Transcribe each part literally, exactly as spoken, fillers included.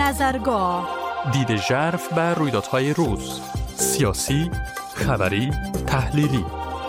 نظرگاه، دید ژرف بر رویدادهای روز، سیاسی، خبری، تحلیلی.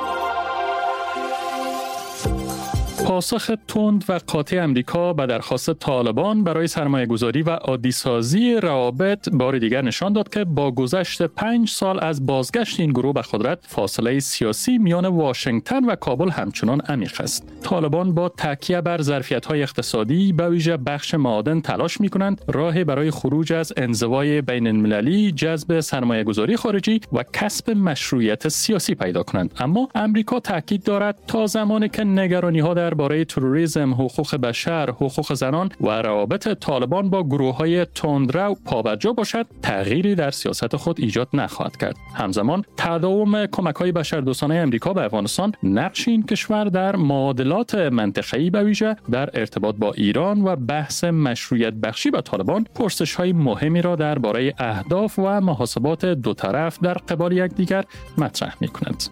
پاسخ تند و قاطع امریکا به درخواست طالبان برای سرمایه‌گذاری و عادی‌سازی روابط بار دیگر نشان داد که با گذشت پنج سال از بازگشت این گروه به قدرت، فاصله سیاسی میان واشنگتن و کابل همچنان عمیق است. طالبان با تکیه بر ظرفیت‌های اقتصادی به ویژه بخش معادن تلاش می‌کنند راهی برای خروج از انزوای بین‌المللی، جذب سرمایه‌گذاری خارجی و کسب مشروعیت سیاسی پیدا کنند. اما امریکا تاکید دارد تا زمانی که نگرانی‌ها در برای تروریسم، حقوق بشر، حقوق زنان و روابط طالبان با گروه‌های تندرو پابرجا باشد، تغییری در سیاست خود ایجاد نخواهد کرد. همزمان تداوم کمک‌های بشردوستانه آمریکا به افغانستان نقش این کشور در معادلات منطقه‌ای به ویژه در ارتباط با ایران و بحث مشروعیت بخشی به طالبان پرسش‌های مهمی را درباره اهداف و محاسبات دو طرف در قبال یکدیگر مطرح می‌کند.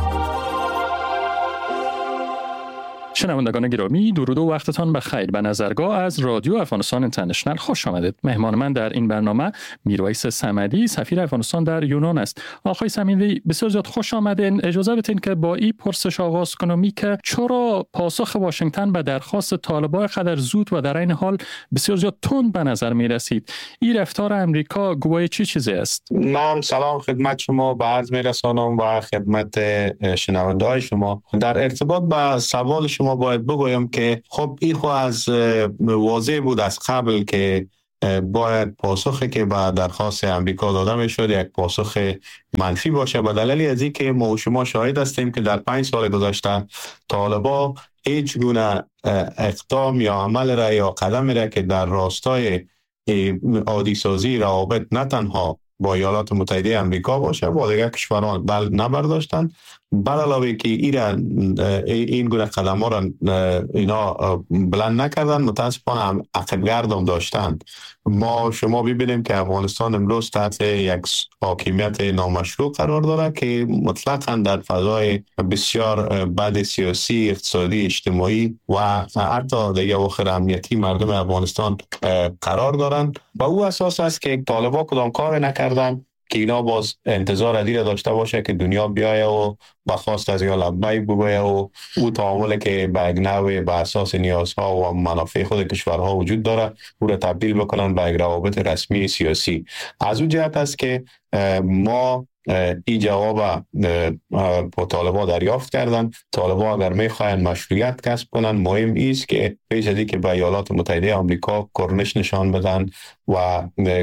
شنوندگان گرامی، درود و وقتتان بخیر. به نظرگاه از رادیو افغانستان اینترنشنل خوش آمدید. مهمان من در این برنامه میرویس صمدی، سفیر افغانستان در یونان است. آقای صمدی، بسیار زیاد خوش آمدین. اجازه بدین که با این پرسش آغاز کنم که چرا پاسخ واشنگتن به درخواست طالبان قدر زود و در این حال بسیار زیاد تند به نظر می رسید؟ این رفتار امریکا گواه چی چیزی است؟ من سلام خدمت شما به عرض می رسانم و خدمت شنونده‌های شما. در ارتباط با سوال شما ما باید بگویم که خب این خو از واضح بود از قبل که باید پاسخی که به درخواست امریکا داده می شد یک پاسخ منفی باشه، به دلیل از این که ما و شما شاهد هستیم که در پنج سال گذشته طالبان هیچ گونه اقدام یا عمل را یا قدم را که در راستای عادی سازی روابط نه تنها با ایالات متحده آمریکا باشه با دیگر کشوران بل نبرداشتن، بر علاوه که ایران این گونه قدم ها را اینا بلند نکردن، متاسفانه عقب‌گردم داشتن. ما شما ببینیم که افغانستان امروز تحت یک حاکمیت نامشروع قرار داره که مطلقاً در فضای بسیار بد سیاسی، اقتصادی، اجتماعی و حتی دیگه اواخر امنیتی مردم افغانستان قرار دارن. با او اساس است که طالبان کدام کار نکردن که اینا باز انتظار ادیره داشته باشه که دنیا بیایه و بخواست از یا لبیک بگویه و او تعاملی که به یک نوع به اساس نیازها و منافع خود کشورها وجود داره او را تبدیل بکنن به یک روابط رسمی سیاسی. از اون جهت است که ما این جواب با طالبان دریافت کردن. طالبان اگر میخواین مشروعیت کسب کنن، مهم ایست که پیش از که به ایالات متحده آمریکا کرنش نشان بدن و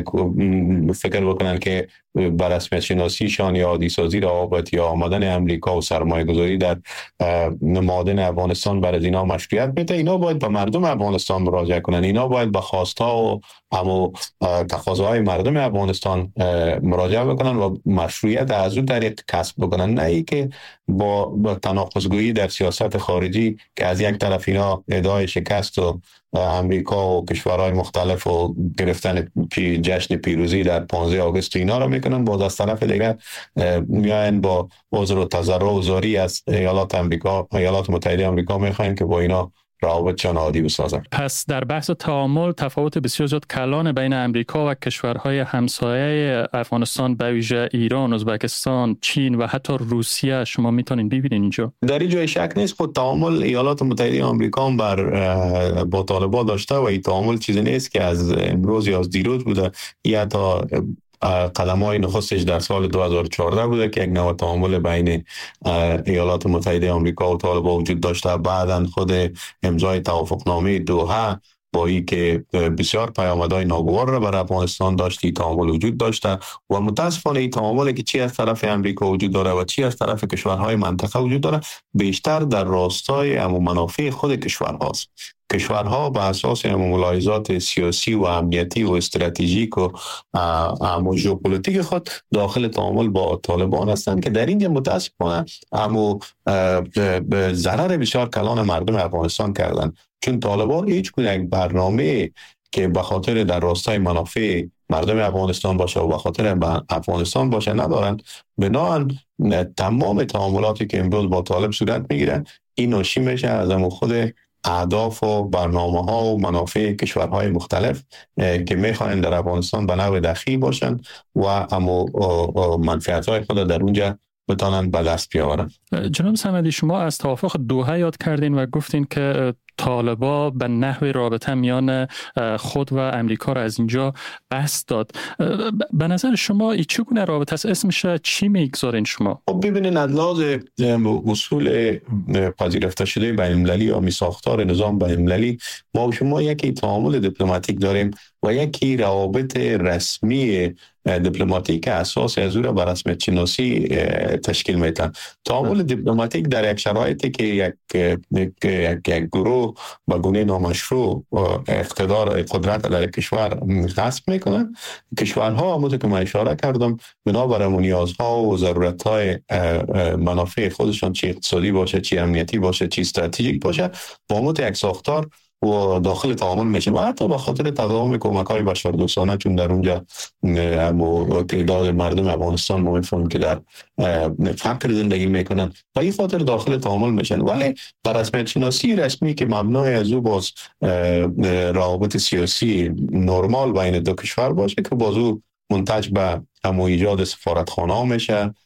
فکر بکنن که بر رسمیت شناسیشان یا عادی سازی روابط یا آمدن امریکا و سرمایه گذاری در معادن افغانستان برای اینا مشروعیت بده. اینا باید به مردم افغانستان مراجعه کنن، اینا باید به خواستها و اما تقاضاهای مردم افغانستان مراجعه بکنن و مشروعیت از اون طریق کسب بکنن، نه ای که با, با تناقض‌گویی در سیاست خارجی که از یک طرف اینا ادعای شکست و امریکا و کشورهای مختلف و گرفتن پی جشن پیروزی در پانزده آگوست اینا را میکنن، باز از طرف دیگر میاین با عذر و تضرع و زاری از ایالات آمریکا ایالات متحده آمریکا میخواین که با اینا روابط چون عادی بسازن. پس در بحث تعامل تفاوت بسیار زیاد کلان بین امریکا و کشورهای همسایه افغانستان به ویژه ایران، ازبکستان، چین و حتی روسیه شما میتونین ببینید اینجا. در این جای شک نیست خود تعامل ایالات متحده آمریکا بر با طالبان داشته و این تعامل چیزی نیست که از امروز یا از دیروز بوده، یا تا قدم‌های نخستش در سال دو هزار و چهارده بوده که یک نوع تعامل بین ایالات متحده آمریکا و طالبان وجود داشته. بعداً خود امضای توافقنامه دوحه با این که بسیار پیامدهای ناگوار را بر افغانستان داشتی تعامل وجود داشته و متاسفانه این تعاملی که چی از طرف امریکا وجود داره و چی از طرف کشورهای منطقه وجود داره بیشتر در راستای امو منافع خود کشورهاست. کشورها به اساس ملاحظات سیاسی و امنیتی و استراتژیک و امو ژئوپلیتیک خود داخل تعامل با طالبان هستند که در اینجا متاسفانه امو ضرر بسیار کلان مردم افغانستان کردن، چون طالبان هیچ گونه یک برنامه که به خاطر در راستای منافع مردم افغانستان باشه و به خاطر افغانستان باشه ندارند. بنابراین تمام تعاملاتی که امروز با طالب صورت میگیرن این ناشی میشه از همون خود اهداف و برنامه ها و منافع کشورهای مختلف که میخواین در افغانستان به نوع دخیل باشن و اما منفعت های خود در اونجا بتانن به دست بیاورن. جناب صمدی، شما از توافق دوحه یاد کردین و گفتین که طالبا به نحو رابطه میان خود و امریکا را از اینجا بست داد. به نظر شما این چگونه رابطه است؟ اسمش چی میگذارین شما؟ خب ببینید، از لحاظ اصول پذیرفته شده بین المللی یا ساختار نظام بین المللی، ما و شما یکی تعامل دیپلماتیک داریم و یکی روابط رسمی دیپلماتیک اساس از او را بر رسمیت شناسی تشکیل میدن. تعامل دیپلماتیک در یک شرایطی که یک یک یک گروه با گونه نامشروع اقتدار قدرت در کشور غصب میکنن، کشورها همونطور که من اشاره کردم بنابر نیازها و ضرورتهای منافع خودشان، چی اقتصادی باشه، چی امنیتی باشه، چی استراتژیک باشه، با مت یک ساختار و داخل تعامل میشه و حتی به خاطر تداوم کمک‌های بشردوستانه، چون در اونجا تعداد مردم افغانستان ما میفهمیم که در فقر زندگی میکنن و این خاطر داخل تعامل میشن. ولی بر رسمیت شناسی رسمی که مبنای از او باز روابط سیاسی نرمال بین دو کشور باشه که باز او منتج به همو ایجاد سفارتخانه ها میشه،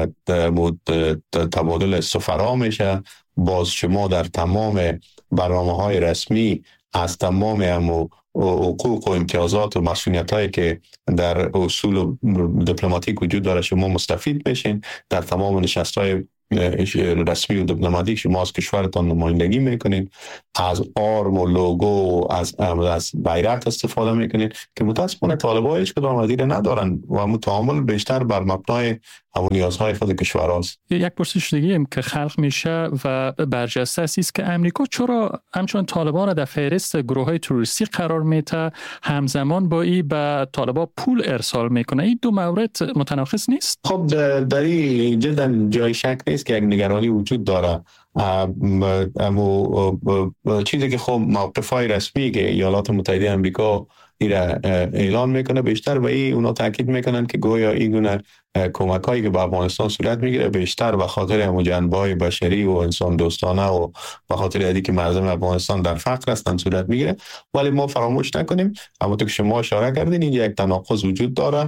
تبادل سفرا میشه، باز شما در تمام برنامه های رسمی از تمام همو حقوق و امتیازات و مسئولیت هایی که در اصول دیپلماتیک وجود داره شما مستفید میشین. در تمام نشست های رسمی و دیپلماتیک شما از کشورتان نمایندگی میکنین، از آرم و لوگو و از از بیرق استفاده میکنین که متاسفانه طالبان هیچ کدام از این ندارن و متعامل بیشتر بر مبنای همون نیازهای خود کشورهاست. یک پرسش دیگه هم که خلق میشه و برجسته است که امریکا چرا همچون طالبان را در فهرست گروه‌های تروریستی قرار میده، همزمان با این به طالبان پول ارسال میکنه؟ این دو مورد متناقض نیست؟ خب در این جدا جای شک نیست که یک نگرانی وجود داره. اما چیزی که خب موقف‌های رسمی که ایالات متحده آمریکا ایره اعلان میکنه بیشتر به این اونا تاکید میکنن که گویا این گونه کمک هایی که به افغانستان صورت میگیره بیشتر به خاطر همون جنبه‌های بشری و انسان دوستانه و به خاطر اینکه که مردم افغانستان در فقر هستند صورت میگیره. ولی ما فراموش نکنیم همونطور که شما اشاره کردین اینجا یک تناقض وجود داره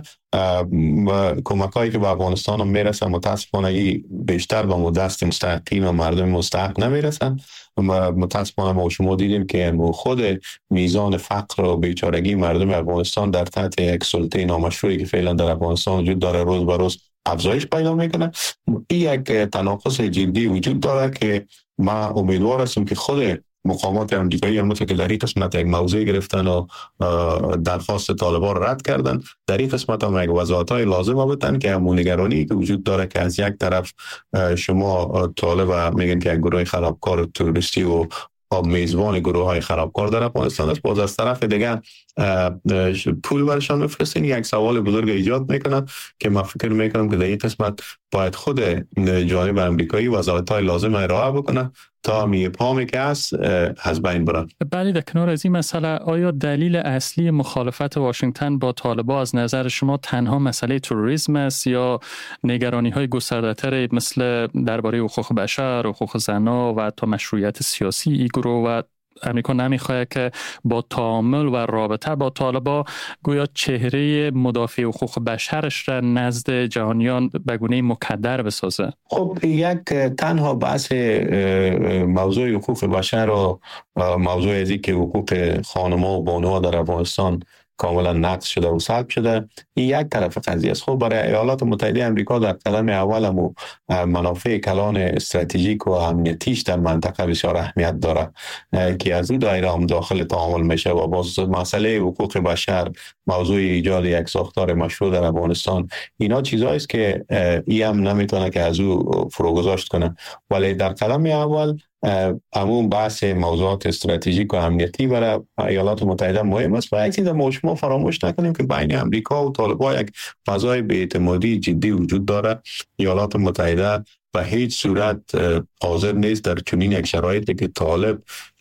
و کمک هایی که به افغانستان هم میرسن متاسفانه بیشتر به دست مستحقین و مردم مستحق نمیرسن. متاسفانه ما شما دیدیم که خود میزان فقر و بیچارگی مردم افغانستان در تحت یک سلطه نامشروعی که فعلا در افغانستان وجود داره روز به روز افزایش پیدا میکنه. این یک تناقض جدی وجود داره که ما امیدوار هستم که خود مقامات امریکایی همونطور که در این قسمت یک موضوع گرفتن و درخواست طالبان رد کردن، در این قسمت هم یک وضاحت‌های لازم بدن که همون نگرانی که وجود داره که از یک طرف شما طالب میگن که یک گروه خرابکار تروریستی و میزبان گروه های خرابکار در افغانستان است، باز از طرف دیگه پول برشان میفرستین، یک سوال بزرگ ایجاد میکنن که من فکر میکنم که در این قسمت باید خود جانب امریکایی وضاحت‌های لازم ارائه بکنه تا می پامی که هست از بین برن. بله، در کنار از این مسئله آیا دلیل اصلی مخالفت واشنگتن با طالبان از نظر شما تنها مسئله تروریسم است یا نگرانی های گسترده‌تر مثل درباره حقوق بشر، حقوق زنان و حتی مشروعیت سیاسی این گروه و امریکا نمیخواد که با تعامل و رابطه با طالبان گویا چهره مدافع حقوق بشرش را نزد جهانیان به گونه مکدر بسازه؟ خب یک تنها بحث موضوع حقوق بشر و موضوع ازی که حقوق خانم‌ها و بانوها در افغانستان کاملا نقض شده و سلب شده این یک طرف قضیه است. خب برای ایالات متحده آمریکا در قدم اول هم منافع کلان استراتژیک و امنیتیش در منطقه بسیار اهمیت داره که از این دایره هم داخل تعامل میشه و باز مسئله حقوق بشر، موضوع ایجاد یک ساختار مشروع در افغانستان، اینا چیزایی است که ای هم نمیتونه که از او فروگذاشت کنه. ولی در قدم اول همون بحث موضوعات استراتژیک و امنیتی برای ایالات متحده مهم است و یک چیز ما شما فراموش نکنیم که بین امریکا و طالبان یک فضای بی‌اعتمادی جدی وجود داره. ایالات متحده به هیچ صورت حاضر نیست در چنین یک شرایطی که طالب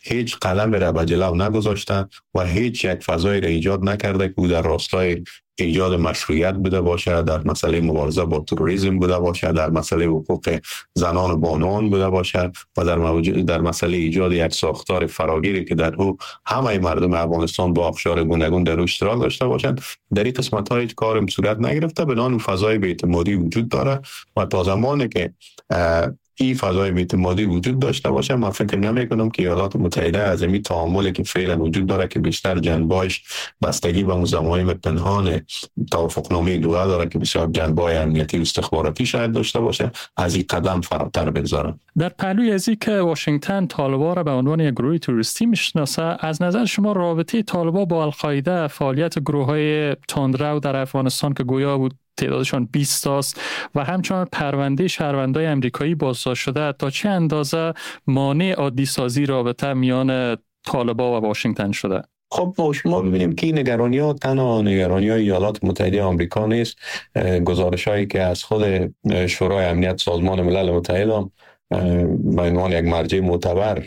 هیچ قلم را به جلو نگذاشته و هیچ یک فضایی را ایجاد نکرده که او در راستای ایجاد مشروعیت بوده باشه، در مسئله مبارزه با تروریسم بوده باشه، در مسئله حقوق زنان و بانوان بوده باشه و در موجود در مسئله ایجاد یک ساختار فراگیری که در او همه مردم افغانستان با ابشار گوناگون در اشتراک داشته باشند. در این قسمت ها هیچ کارم صورت نگرفته، بنابراین فضای بی‌اعتمادی وجود داره و تا زمانی که این فضای بی‌اعتمادی وجود داشته باشه من فکر نمی کنم که ایالات متحده از این تعاملی که فعلا وجود داره که بیشتر جنبه‌اش بستگی به مضامین پنهان توافقنامه دوحه داره که بسیار جنبه‌های امنیتی و استخباراتی شاید داشته باشه، از این قدم فراتر بگذاره. در پهلوی از این که واشنگتن طالبان را به عنوان یک گروه تروریستی میشناسه، از نظر شما رابطه طالبان با القاعده، فعالیت گروه‌های تندرو در افغانستان که گویا بود تعدادشان بیست است و همچنان پرونده شهروندان امریکایی بازداشت شده، تا چه اندازه مانع عادی سازی رابطه میان طالبان و واشنگتن شده؟ خب ما شما ببینیم که نگرانی ها تنها نگرانی های ایالات متحده آمریکا نیست. گزارش هایی که از خود شورای امنیت سازمان ملل متحد هم به عنوان یک مرجع معتبر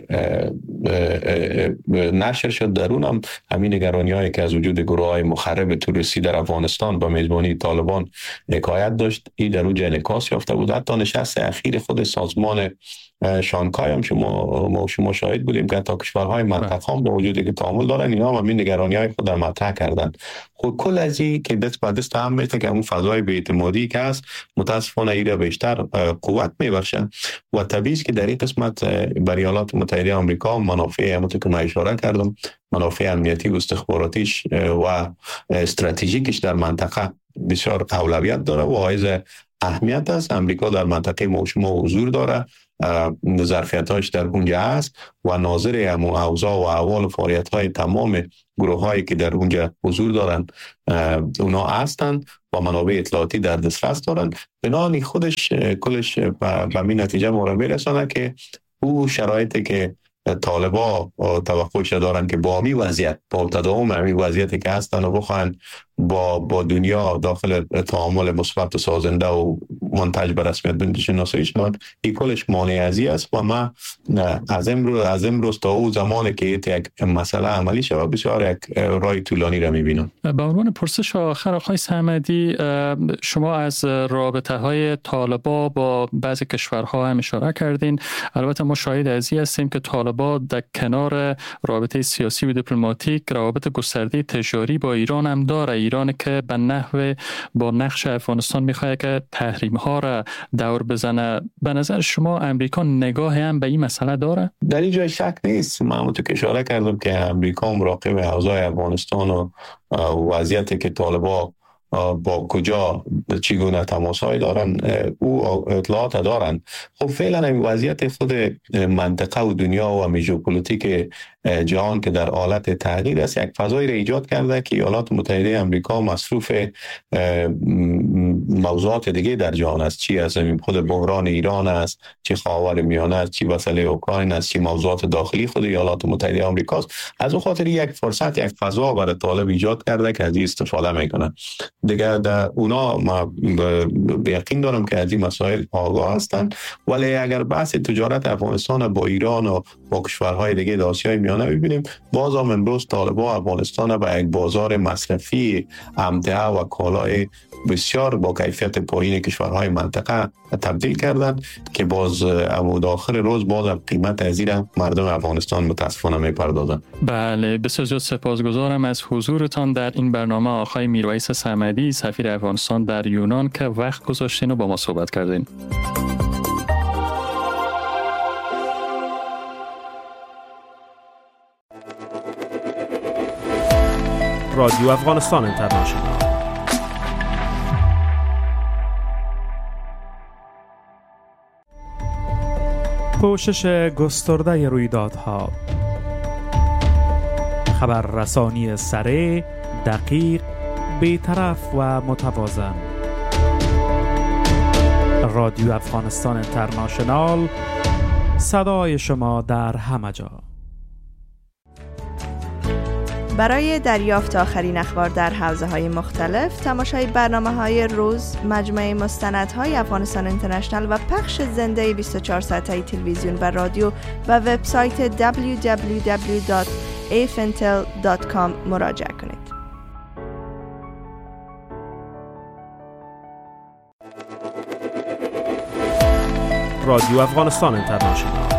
نشر شد، در اون هم همین نگرانی هایی که از وجود گروه های مخرب تروریستی در افغانستان با میزبانی طالبان حکایت داشت، این در اون انعکاس یافته بود. حتی نشست اخیر خود سازمان شانگهای هم شما ما شما شاهد بودیم که تا کشورهای منطقه هم با وجودی که تعامل دارن اینا هم همین نگرانی های خود در مطرح کردن. خب کل از این که دست به دست هم میشه که اون فضای بی‌اعتمادی که هست متاسفانه ایره بیشتر قوت میبرشه و طبیعی است که در این قسمت برای ایالات متحده آمریکا منافع همونطور که من اشاره کردم، منافع امنیتی و استخباراتیش و استراتژیکش در منطقه بسیار اولویت داره و حائز اهمیت است. امریکا در منطقه ما شما حضور داره، ظرفیتاش در اونجا هست و ناظر همون اوضاع و احوال و فعالیت‌های تمام گروه‌هایی که در اونجا حضور دارن اونا هستند و منابع اطلاعاتی در دسترس دارن. بنابراین خودش کلش به این نتیجه ما را برسانه که او شرایطی که طالبا توقعش دارن که با همین وضعیت، با تداوم همین وضعیتی که هستن و بخواهن با با دنیا داخل تعامل مثبت و سازنده و منتج به رسمیت بشناسایی شدن، این کلش مانع ازی است و ما از امروز از امروز تا او زمانی که یک مسئله عملی شود بسیار یک راه طولانی را می‌بینم. به عنوان پرسش آخر آقای صمدی، شما از رابطه‌های طالبان با بعضی کشورها هم اشاره کردین. البته ما شاهد ازی هستیم که طالبان در کنار رابطه سیاسی و دیپلماتیک روابط گسترده تجاری با ایران هم داره. ایران که به نحو با نقش افغانستان میخواد که تحریم ها را دور بزنه. به نظر شما امریکا نگاه هم به این مسئله داره؟ در این جای شک نیست. من همونطور که اشاره کردم که امریکا مراقب اوضاع افغانستان و وضعیتی که طالبان با کجا چگونه تماس‌های دارن او اطلاعات دارن. خب فعلا این وضعیت خود منطقه و دنیا و ژئوپلیتیک جهان که در حالت تغییر است یک فضایی را ایجاد کرده که ایالات متحده آمریکا مصروف موضوعات دیگه در جهان است، چی از خود بحران ایران است، چی خاور میانه است، چی مسئله اوکراین است، چی موضوعات داخلی خود ایالات متحده آمریکا است. از اون خاطر یک فرصت یک فضا برای طالب ایجاد کرده که از این استفاده میکنن. دیگه در اونا ما به یقین دارم که از این مسائل آگاه هستند، ولی اگر بحث تجارت افغانستان با ایران و با کشورهای دیگه در آسیای میانه ببینیم، باز هم امروز طالبان افغانستان به یک بازار مصرفی امتحه و کالای بسیار با کیفیت پایین کشورهای منطقه تبدیل کردن که باز داخل روز باز هم قیمت از این مردم افغانستان متاسفانه میپردازن. بله، بسیار زیاد سپاسگزارم از حضورتان در این برنامه آقای میرویس صمدی، سفیر افغانستان در یونان، که وقت گذاشتین و با ما صحبت کردین. رادیو افغانستان اینترنشنال. پوشش گسترده رویدادها، خبررسانی سریع، دقیق، بی‌طرف و متوازن. رادیو افغانستان اینترنشنال، صدای شما در همه جا. برای دریافت آخرین اخبار در حوزه‌های مختلف، تماشای برنامه‌های روز، مجموعه مستندهای افغانستان اینترنشنال و پخش زنده بیست و چهار ساعته تلویزیون و رادیو و وبسایت دبلیو دبلیو دبلیو دات افنتل دات کام مراجعه کنید. رادیو افغانستان اینترنشنال